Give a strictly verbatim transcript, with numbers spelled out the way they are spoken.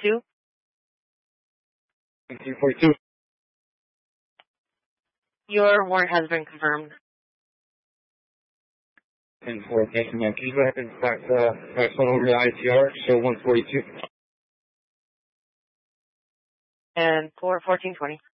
forty-two. three forty-two. Your warrant has been confirmed. ten four, thank you, ma'am. Can you go ahead and fax, uh, fax on over to I T R, show one forty-two? And for fourteen twenty.